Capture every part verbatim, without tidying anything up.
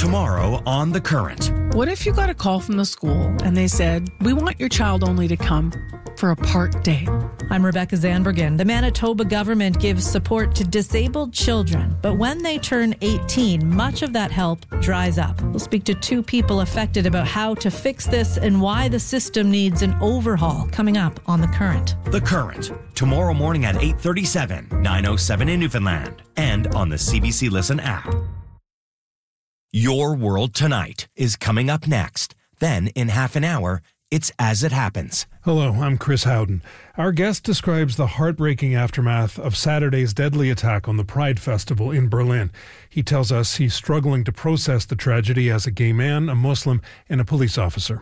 Tomorrow on The Current. What if you got a call from the school and they said, we want your child only to come for a part day? I'm Rebecca Zanbergen. The Manitoba government gives support to disabled children, but when they turn eighteen, much of that help dries up. We'll speak to two people affected about how to fix this and why the system needs an overhaul, coming up on The Current. The Current, tomorrow morning at eight thirty-seven, nine oh seven in Newfoundland, and on the C B C Listen app. Your World Tonight is coming up next. Then, in half an hour, it's As It Happens. Hello, I'm Chris Howden. Our guest describes the heartbreaking aftermath of Saturday's deadly attack on the Pride Festival in Berlin. He tells us he's struggling to process the tragedy as a gay man, a Muslim, and a police officer.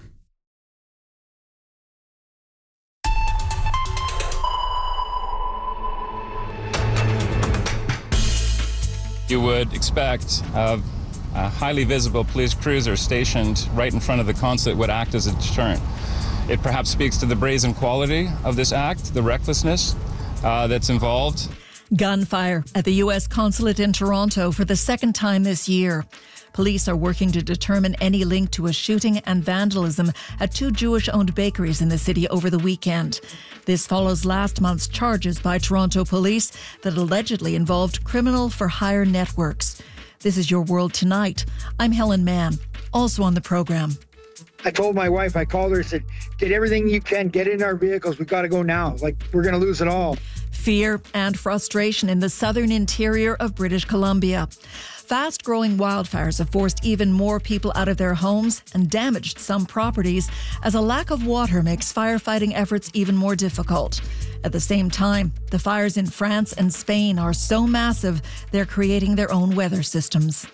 You would expect uh, a highly visible police cruiser stationed right in front of the consulate would act as a deterrent. It perhaps speaks to the brazen quality of this act, the recklessness uh, that's involved. Gunfire at the U S consulate in Toronto for the second time this year. Police are working to determine any link to a shooting and vandalism at two Jewish-owned bakeries in the city over the weekend. This follows last month's charges by Toronto police that allegedly involved criminal for hire networks. This is Your World Tonight. I'm Helen Mann. Also on the program. I told my wife, I called her and said, get everything you can, get in our vehicles. We've got to go now. Like, we're going to lose it all. Fear and frustration in the southern interior of British Columbia. Fast-growing wildfires have forced even more people out of their homes and damaged some properties as a lack of water makes firefighting efforts even more difficult. At the same time, the fires in France and Spain are so massive, they're creating their own weather systems.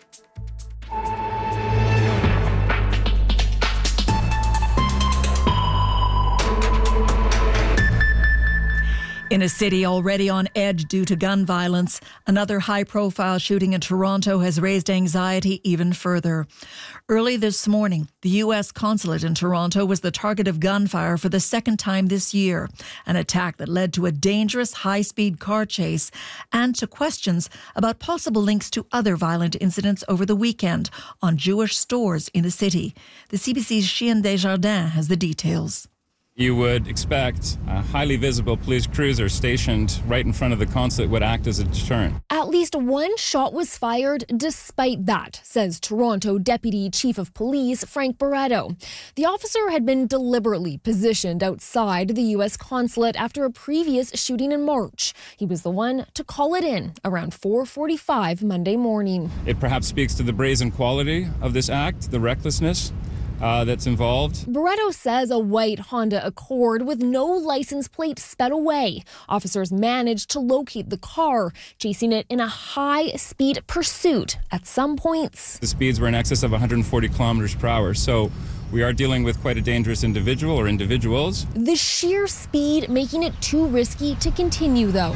In a city already on edge due to gun violence, another high-profile shooting in Toronto has raised anxiety even further. Early this morning, the U S consulate in Toronto was the target of gunfire for the second time this year, an attack that led to a dangerous high-speed car chase and to questions about possible links to other violent incidents over the weekend on Jewish stores in the city. The C B C's Chien Desjardins has the details. You would expect a highly visible police cruiser stationed right in front of the consulate would act as a deterrent. At least one shot was fired despite that, says Toronto Deputy Chief of Police Frank Barretto. The officer had been deliberately positioned outside the U S consulate after a previous shooting in March. He was the one to call it in around four forty-five Monday morning. It perhaps speaks to the brazen quality of this act, the recklessness Uh, that's involved. Barretto says a white Honda Accord with no license plate sped away. Officers managed to locate the car, chasing it in a high-speed pursuit at some points. The speeds were in excess of one hundred forty kilometers per hour, so we are dealing with quite a dangerous individual or individuals. The sheer speed making it too risky to continue, though.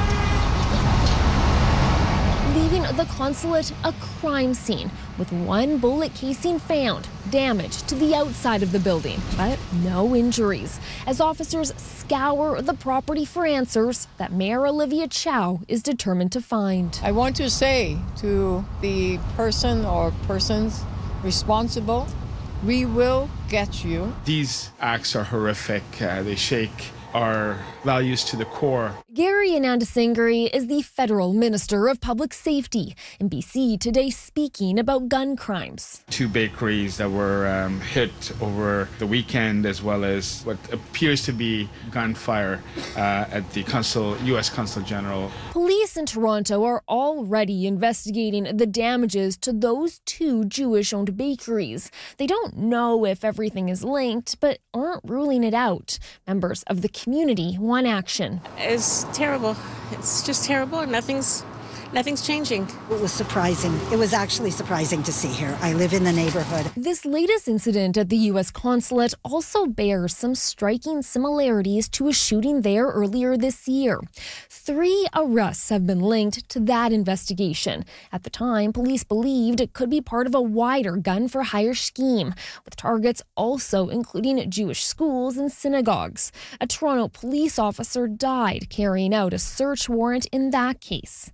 Leaving the consulate a crime scene with one bullet casing found, damage to the outside of the building, but no injuries. As officers scour the property for answers that Mayor Olivia Chow is determined to find. I want to say to the person or persons responsible, we will get you. These acts are horrific. Uh, they shake our values to the core. Gary Anandasingri is the Federal Minister of Public Safety in B C today speaking about gun crimes. Two bakeries that were um, hit over the weekend, as well as what appears to be gunfire uh, at the consul, U S Consul General. Police in Toronto are already investigating the damages to those two Jewish-owned bakeries. They don't know if everything is linked, but aren't ruling it out. Members of the community want action. It's terrible. It's just terrible. Nothing's Nothing's changing. It was surprising. It was actually surprising to see here. I live in the neighborhood. This latest incident at the U S consulate also bears some striking similarities to a shooting there earlier this year. Three arrests have been linked to that investigation. At the time, police believed it could be part of a wider gun-for-hire scheme, with targets also including Jewish schools and synagogues. A Toronto police officer died carrying out a search warrant in that case. Jav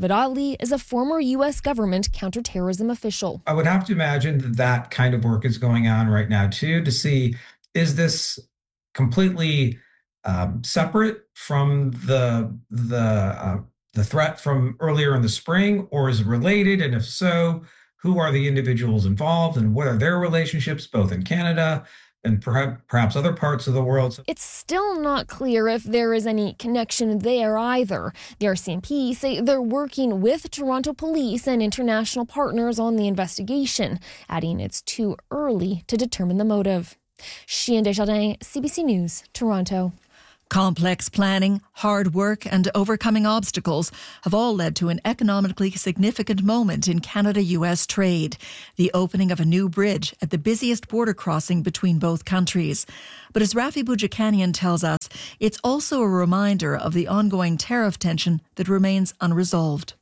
David Otley is a former U S government counterterrorism official. I would have to imagine that that kind of work is going on right now, too, to see, is this completely um, separate from the the uh, the threat from earlier in the spring, or is it related? And if so, who are the individuals involved and what are their relationships, both in Canada and perhaps, perhaps other parts of the world? It's still not clear if there is any connection there either. The R C M P say they're working with Toronto police and international partners on the investigation, adding it's too early to determine the motive. Chien Desjardins, C B C News, Toronto. Complex planning, hard work and overcoming obstacles have all led to an economically significant moment in Canada-U S trade, the opening of a new bridge at the busiest border crossing between both countries. But as Rafi Boudjikanian tells us, it's also a reminder of the ongoing tariff tension that remains unresolved.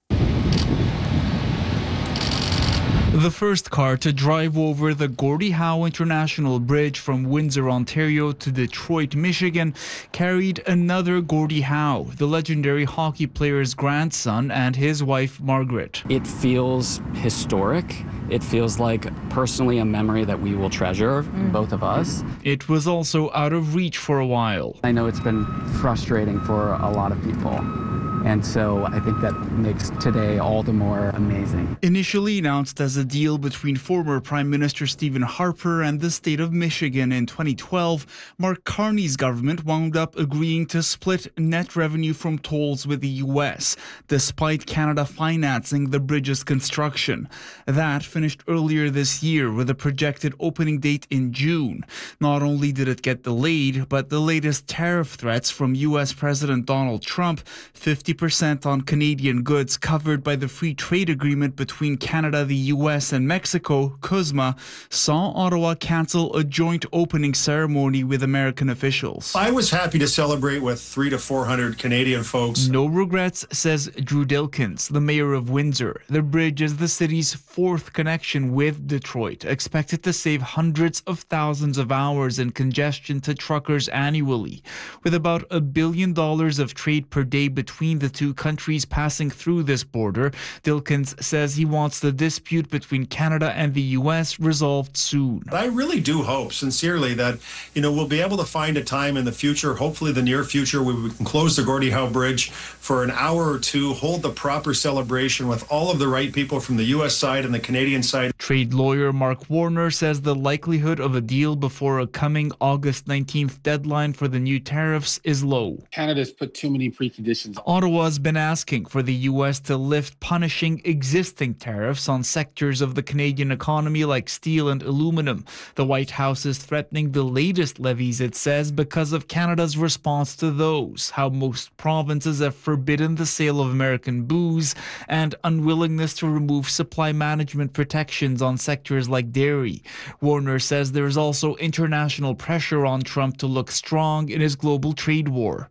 The first car to drive over the Gordie Howe International Bridge from Windsor, Ontario to Detroit, Michigan, carried another Gordie Howe, the legendary hockey player's grandson, and his wife, Margaret. It feels historic. It feels like personally a memory that we will treasure, mm. both of us. It was also out of reach for a while. I know it's been frustrating for a lot of people. And so I think that makes today all the more amazing. Initially announced as a deal between former Prime Minister Stephen Harper and the state of Michigan in twenty twelve, Mark Carney's government wound up agreeing to split net revenue from tolls with the U S, despite Canada financing the bridge's construction. That finished earlier this year with a projected opening date in June. Not only did it get delayed, but the latest tariff threats from U S President Donald Trump, fifty percent on Canadian goods covered by the free trade agreement between Canada, the U S and Mexico, CUSMA, saw Ottawa cancel a joint opening ceremony with American officials. I was happy to celebrate with three to four hundred Canadian folks. No regrets, says Drew Dilkins, the mayor of Windsor. The bridge is the city's fourth connection with Detroit, expected to save hundreds of thousands of hours in congestion to truckers annually. With about a billion dollars of trade per day between the two countries passing through this border, Dilkins says he wants the dispute between Canada and the U S resolved soon. I really do hope, sincerely, that you know we'll be able to find a time in the future, hopefully the near future, where we can close the Gordie Howe Bridge for an hour or two, hold the proper celebration with all of the right people from the U S side and the Canadian side. Trade lawyer Mark Warner says the likelihood of a deal before a coming August nineteenth deadline for the new tariffs is low. Canada's put too many preconditions. Ottawa has been asking for the U S to lift punishing existing tariffs on sectors of the Canadian economy like steel and aluminum. The White House is threatening the latest levies, it says, because of Canada's response to those, how most provinces have forbidden the sale of American booze, and unwillingness to remove supply management protections on sectors like dairy. Warner says there is also international pressure on Trump to look strong in his global trade war.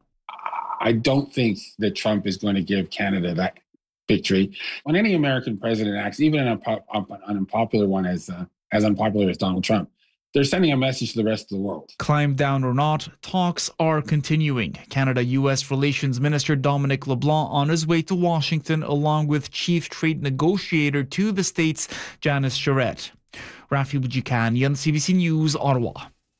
I don't think that Trump is going to give Canada that victory. When any American president acts, even an, unpo- an unpopular one as uh, as unpopular as Donald Trump, they're sending a message to the rest of the world. Climb down or not, talks are continuing. Canada-U S Relations Minister Dominic LeBlanc on his way to Washington, along with Chief Trade Negotiator to the States, Janice Charette. Rafi Boudjikanian, C B C News, Ottawa.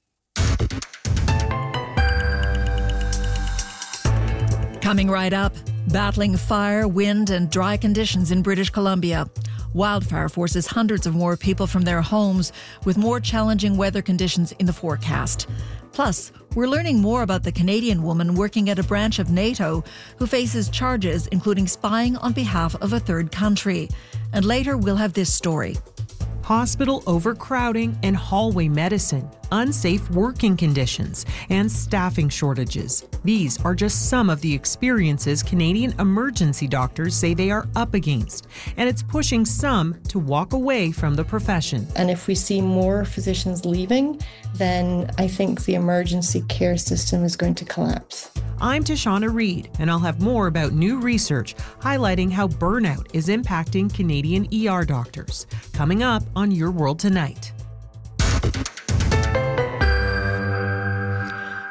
Coming right up, battling fire, wind and dry conditions in British Columbia. Wildfire forces hundreds of more people from their homes, with more challenging weather conditions in the forecast. Plus, we're learning more about the Canadian woman working at a branch of NATO who faces charges including spying on behalf of a third country. And later we'll have this story. Hospital overcrowding and hallway medicine, unsafe working conditions, and staffing shortages. These are just some of the experiences Canadian emergency doctors say they are up against, and it's pushing some to walk away from the profession. And if we see more physicians leaving, then I think the emergency care system is going to collapse. I'm Tashana Reed, and I'll have more about new research highlighting how burnout is impacting Canadian E R doctors. Coming up on Your World Tonight.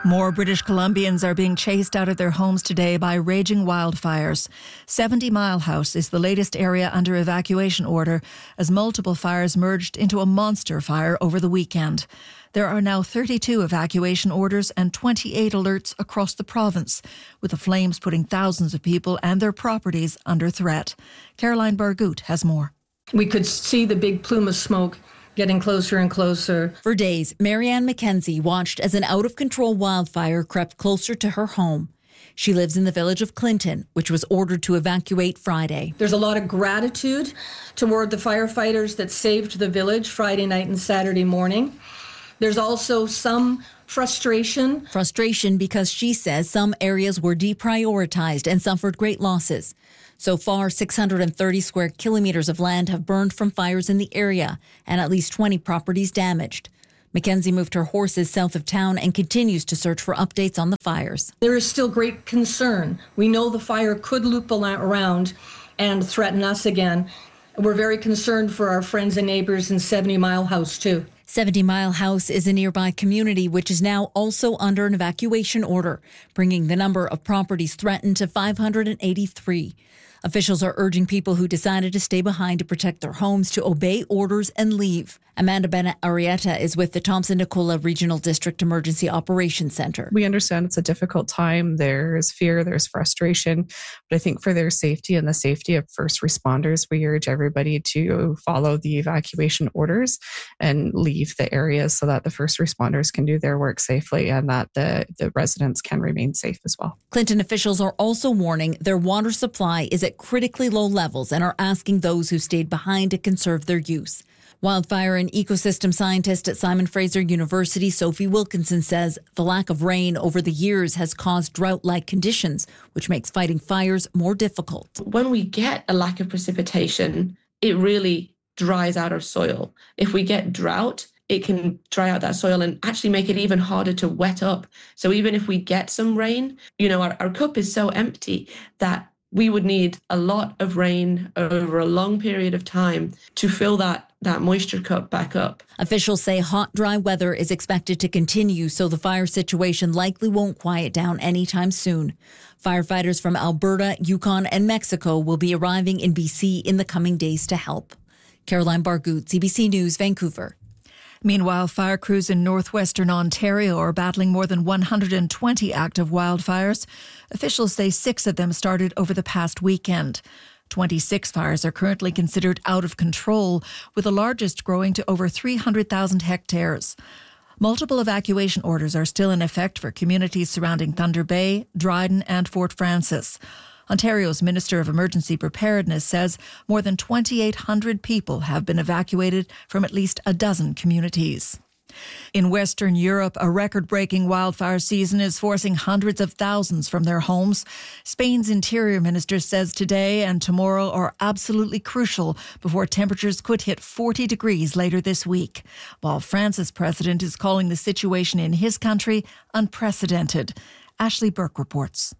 More British Columbians are being chased out of their homes today by raging wildfires. seventy Mile House is the latest area under evacuation order as multiple fires merged into a monster fire over the weekend. There are now thirty-two evacuation orders and twenty-eight alerts across the province, with the flames putting thousands of people and their properties under threat. Caroline Bargout has more. We could see the big plume of smoke getting closer and closer. For days, Marianne McKenzie watched as an out-of-control wildfire crept closer to her home. She lives in the village of Clinton, which was ordered to evacuate Friday. There's a lot of gratitude toward the firefighters that saved the village Friday night and Saturday morning. There's also some frustration. Frustration because she says some areas were deprioritized and suffered great losses. So far, six hundred thirty square kilometers of land have burned from fires in the area and at least twenty properties damaged. Mackenzie moved her horses south of town and continues to search for updates on the fires. There is still great concern. We know the fire could loop around and threaten us again. We're very concerned for our friends and neighbors in seventy Mile House, too. seventy Mile House is a nearby community which is now also under an evacuation order, bringing the number of properties threatened to five hundred eighty-three. Officials are urging people who decided to stay behind to protect their homes to obey orders and leave. Amanda Bennett Arrieta is with the Thompson-Nicola Regional District Emergency Operations Center. We understand it's a difficult time. There's fear, there's frustration, but I think for their safety and the safety of first responders, we urge everybody to follow the evacuation orders and leave the areas so that the first responders can do their work safely and that the, the residents can remain safe as well. Clinton officials are also warning their water supply is at critically low levels and are asking those who stayed behind to conserve their use. Wildfire and ecosystem scientist at Simon Fraser University, Sophie Wilkinson, says the lack of rain over the years has caused drought-like conditions, which makes fighting fires more difficult. When we get a lack of precipitation, it really dries out our soil. If we get drought, it can dry out that soil and actually make it even harder to wet up. So even if we get some rain, you know, our, our cup is so empty that we would need a lot of rain over a long period of time to fill that, that moisture cup back up. Officials say hot, dry weather is expected to continue, so the fire situation likely won't quiet down anytime soon. Firefighters from Alberta, Yukon, and Mexico will be arriving in B C in the coming days to help. Caroline Bargout, C B C News, Vancouver. Meanwhile, fire crews in northwestern Ontario are battling more than one hundred twenty active wildfires. Officials say six of them started over the past weekend. twenty-six fires are currently considered out of control, with the largest growing to over three hundred thousand hectares. Multiple evacuation orders are still in effect for communities surrounding Thunder Bay, Dryden and Fort Frances. Ontario's Minister of Emergency Preparedness says more than twenty-eight hundred people have been evacuated from at least a dozen communities. In Western Europe, a record-breaking wildfire season is forcing hundreds of thousands from their homes. Spain's Interior Minister says today and tomorrow are absolutely crucial before temperatures could hit forty degrees later this week, while France's president is calling the situation in his country unprecedented. Ashley Burke reports.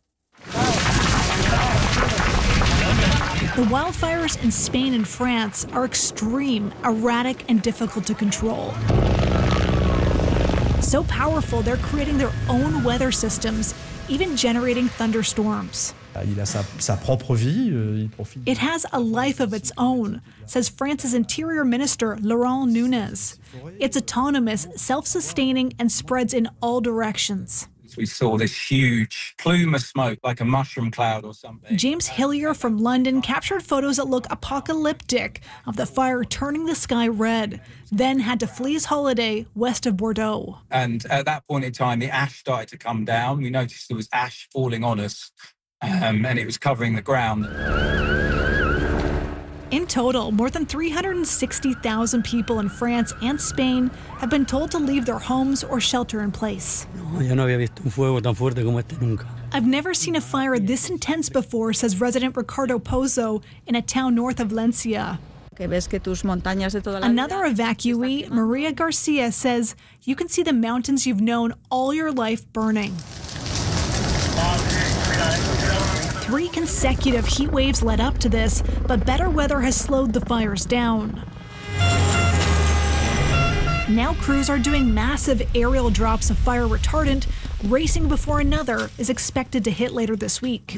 The wildfires in Spain and France are extreme, erratic, and difficult to control. So powerful, they're creating their own weather systems, even generating thunderstorms. Il a sa, sa propre vie, il profite. It has a life of its own, says France's Interior Minister Laurent Nunez. It's autonomous, self-sustaining, and spreads in all directions. We saw this huge plume of smoke, like a mushroom cloud or something. James Hillier from London captured photos that look apocalyptic of the fire turning the sky red, then had to flee his holiday west of Bordeaux. And at that point in time, the ash started to come down. We noticed there was ash falling on us, um, and it was covering the ground. In total, more than three hundred sixty thousand people in France and Spain have been told to leave their homes or shelter in place. I've never seen a fire this intense before, says resident Ricardo Pozo in a town north of Valencia. Another evacuee, Maria Garcia, says you can see the mountains you've known all your life burning. Three consecutive heat waves led up to this, but better weather has slowed the fires down. Now crews are doing massive aerial drops of fire retardant racing before another is expected to hit later this week.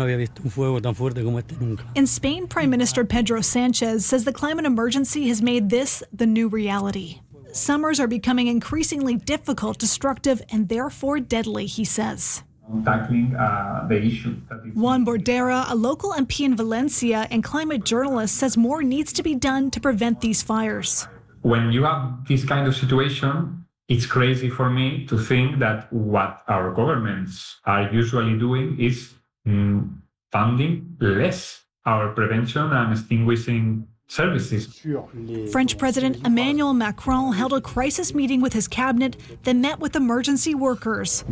In Spain, Prime Minister Pedro Sanchez says the climate emergency has made this the new reality. Summers are becoming increasingly difficult, destructive, and therefore deadly, he says. Tackling uh, the issue. Juan Bordera, a local M P in Valencia and climate journalist, says more needs to be done to prevent these fires. When you have this kind of situation, it's crazy for me to think that what our governments are usually doing is mm, funding less our prevention and extinguishing services. French President Emmanuel Macron held a crisis meeting with his cabinet that met with emergency workers.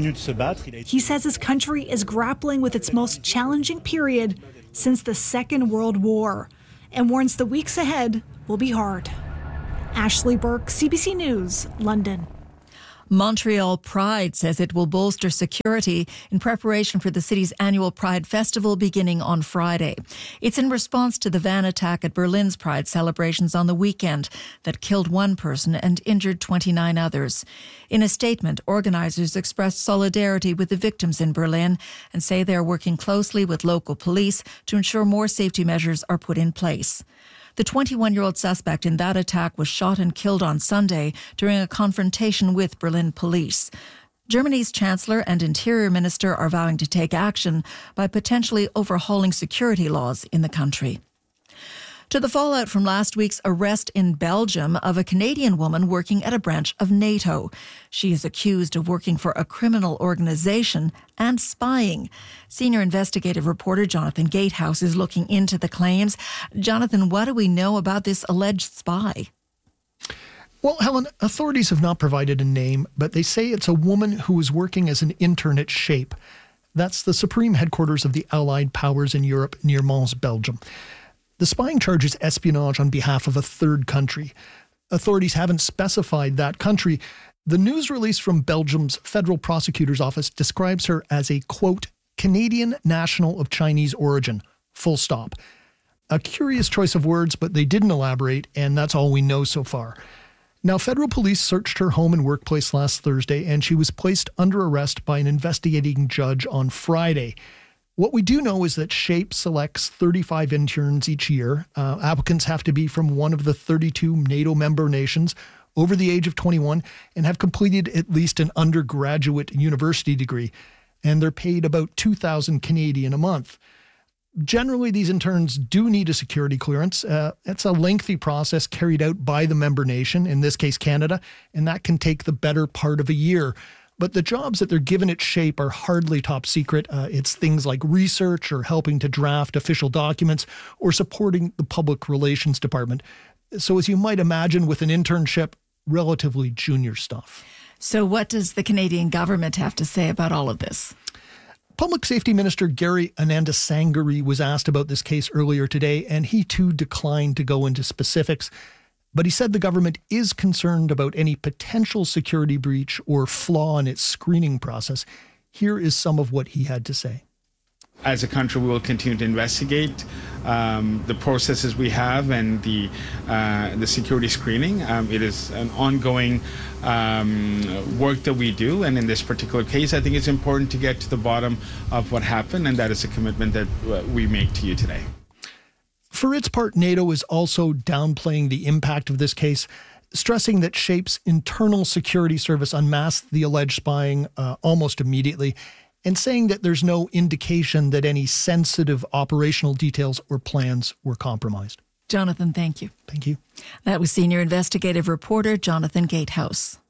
He says his country is grappling with its most challenging period since the Second World War and warns the weeks ahead will be hard. Ashley Burke, C B C News, London. Montreal Pride says it will bolster security in preparation for the city's annual Pride Festival beginning on Friday. It's in response to the van attack at Berlin's Pride celebrations on the weekend that killed one person and injured twenty-nine others. In a statement, organisers expressed solidarity with the victims in Berlin and say they are working closely with local police to ensure more safety measures are put in place. The twenty-one-year-old suspect in that attack was shot and killed on Sunday during a confrontation with Berlin police. Germany's Chancellor and Interior Minister are vowing to take action by potentially overhauling security laws in the country. To the fallout from last week's arrest in Belgium of a Canadian woman working at a branch of NATO. She is accused of working for a criminal organisation and spying. Senior investigative reporter Jonathan Gatehouse is looking into the claims. Jonathan, what do we know about this alleged spy? Well, Helen, authorities have not provided a name, but they say it's a woman who was working as an intern at SHAPE. That's the supreme headquarters of the Allied powers in Europe near Mons, Belgium. The spying charge is espionage on behalf of a third country. Authorities haven't specified that country. The news release from Belgium's Federal Prosecutor's Office describes her as a, quote, Canadian national of Chinese origin, full stop. A curious choice of words, but they didn't elaborate, and that's all we know so far. Now, federal police searched her home and workplace last Thursday, and she was placed under arrest by an investigating judge on Friday. What we do know is that SHAPE selects thirty-five interns each year. Uh, applicants have to be from one of the thirty-two NATO member nations, over the age of twenty-one, and have completed at least an undergraduate university degree. And they're paid about two thousand Canadian a month. Generally, these interns do need a security clearance. Uh, it's a lengthy process carried out by the member nation, in this case Canada, and that can take the better part of a year. But the jobs that they're given at SHAPE are hardly top secret. Uh, it's things like research or helping to draft official documents or supporting the public relations department. So as you might imagine with an internship, relatively junior stuff. So what does the Canadian government have to say about all of this? Public Safety Minister Gary Anandasangari was asked about this case earlier today, and he too declined to go into specifics. But he said the government is concerned about any potential security breach or flaw in its screening process. Here is some of what he had to say. As a country, we will continue to investigate um, the processes we have and the uh, the security screening. Um, it is an ongoing um, work that we do, and in this particular case, I think it's important to get to the bottom of what happened, and that is a commitment that uh, we make to you today. For its part, NATO is also downplaying the impact of this case, stressing that SHAPE's internal security service unmasked the alleged spying uh, almost immediately, and saying that there's no indication that any sensitive operational details or plans were compromised. Jonathan, thank you. Thank you. That was senior investigative reporter Jonathan Gatehouse.